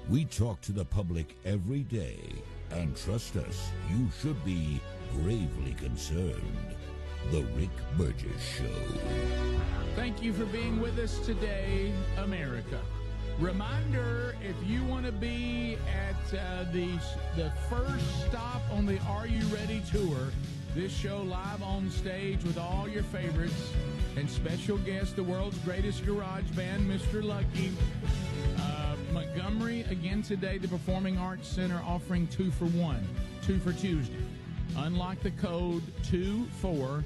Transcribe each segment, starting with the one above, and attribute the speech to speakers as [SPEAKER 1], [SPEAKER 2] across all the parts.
[SPEAKER 1] We talk to the public every day, and trust us, you should be gravely concerned. The Rick Burgess Show.
[SPEAKER 2] Thank you for being with us today, America. Reminder, if you want to be at the first stop on the Are You Ready tour, this show live on stage with all your favorites and special guest, the world's greatest garage band, Mr. Lucky. Montgomery, again today, the Performing Arts Center offering 2 for 1, 2 for Tuesday. Unlock the code 24TUES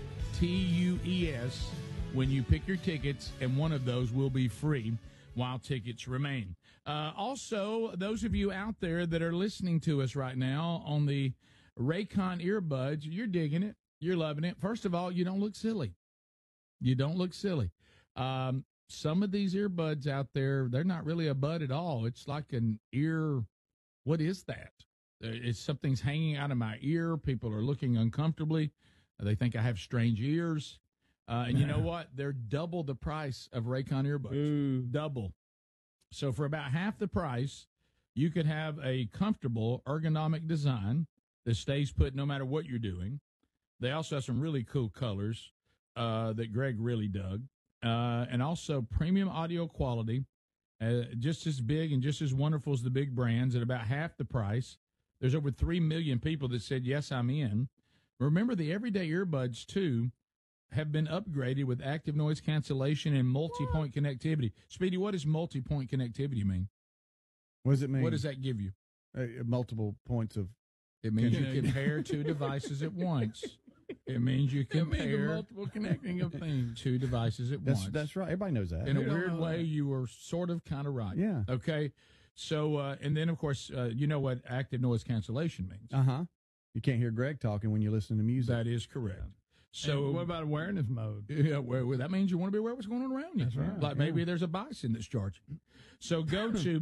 [SPEAKER 2] when you pick your tickets, and one of those will be free while tickets remain. Also, those of you out there that are listening to us right now on the Raycon earbuds, you're digging it. You're loving it. First of all, you don't look silly. You don't look silly. Some of these earbuds out there, they're not really a bud at all. It's like an ear. What is that? It's something's hanging out of my ear. People are looking uncomfortably. They think I have strange ears. And you know what? They're double the price of Raycon earbuds.
[SPEAKER 3] Ooh.
[SPEAKER 2] Double. So for about half the price, you could have a comfortable ergonomic design that stays put no matter what you're doing. They also have some really cool colors that Greg really dug. And also premium audio quality, just as big and just as wonderful as the big brands at about half the price. There's over 3 million people that said, yes, I'm in. Remember, the everyday earbuds, too, have been upgraded with active noise cancellation and multi-point connectivity. Speedy, what does multi-point connectivity mean?
[SPEAKER 3] What does it mean?
[SPEAKER 2] What does that give you?
[SPEAKER 3] Multiple points of...
[SPEAKER 2] It means you can pair 2 devices at once. It means you can pair
[SPEAKER 4] multiple connecting of things.
[SPEAKER 2] 2 devices at once.
[SPEAKER 3] That's right. Everybody knows that.
[SPEAKER 2] In a weird way, you were sort of kind of right.
[SPEAKER 3] Yeah.
[SPEAKER 2] Okay. So, and then, of course, you know what active noise cancellation means.
[SPEAKER 3] Uh-huh. You can't hear Greg talking when you listen to music.
[SPEAKER 2] That is correct.
[SPEAKER 4] Yeah.
[SPEAKER 2] So,
[SPEAKER 4] and what about awareness mode?
[SPEAKER 2] Yeah, well, that means you want to be aware of what's going on around you.
[SPEAKER 4] That's right.
[SPEAKER 2] Like maybe there's a bison that's charging. So go to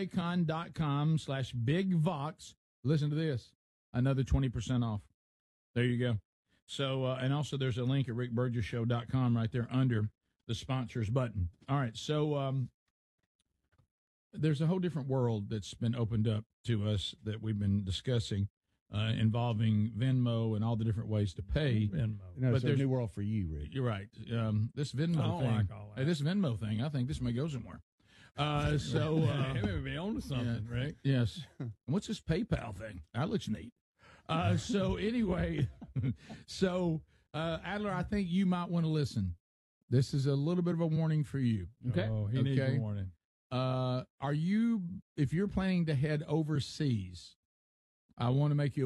[SPEAKER 2] buyraycon.com/bigvox. Listen to this. Another 20% off. There you go. So, and also there's a link at rickburgesshow.com right there under the sponsors button. All right. So, there's a whole different world that's been opened up to us that we've been discussing, involving Venmo and all the different ways to pay.
[SPEAKER 4] Venmo.
[SPEAKER 3] No,
[SPEAKER 2] But
[SPEAKER 3] it's a
[SPEAKER 2] there's-
[SPEAKER 3] new world for you, Rick.
[SPEAKER 2] You're right. This Venmo
[SPEAKER 4] I don't
[SPEAKER 2] thing.
[SPEAKER 4] like all that.
[SPEAKER 2] This Venmo thing, I think this may go somewhere. So,
[SPEAKER 4] It may be on to something,
[SPEAKER 2] yeah.
[SPEAKER 4] Rick.
[SPEAKER 2] Yes. And what's this PayPal thing? That looks neat. So anyway, Adler, I think you might want to listen. This is a little bit of a warning for you.
[SPEAKER 3] Okay.
[SPEAKER 4] Oh, he needs a warning.
[SPEAKER 2] If you're planning to head overseas, I want to make you